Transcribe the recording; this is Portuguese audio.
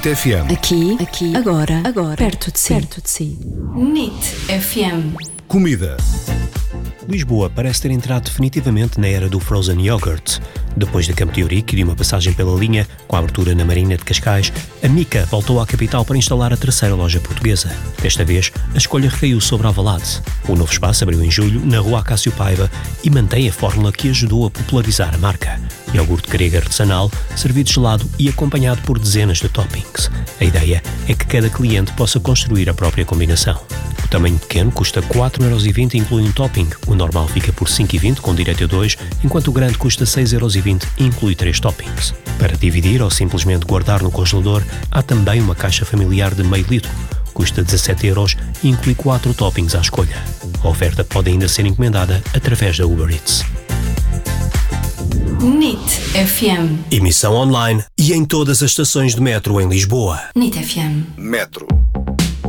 NIT FM. Aqui, agora, perto de si. NIT FM. Comida. Lisboa parece ter entrado definitivamente na era do frozen yogurt. Depois de Campo de Ourique e de uma passagem pela linha, com a abertura na Marina de Cascais, a Mica voltou à capital para instalar a terceira loja portuguesa. Desta vez, a escolha recaiu sobre Alvalade. O novo espaço abriu em julho, na rua Acácio Paiva, e mantém a fórmula que ajudou a popularizar a marca. Iogurte grego artesanal, servido gelado e acompanhado por dezenas de toppings. A ideia é que cada cliente possa construir a própria combinação. O tamanho pequeno custa 4,20€ e inclui um topping. O normal fica por 5,20€ com direito a 2, enquanto o grande custa 6,20€ e inclui 3 toppings. Para dividir ou simplesmente guardar no congelador, há também uma caixa familiar de meio litro. Custa 17€ e inclui 4 toppings à escolha. A oferta pode ainda ser encomendada através da Uber Eats. NIT FM. Emissão online e em todas as estações de metro em Lisboa. NIT FM. Metro.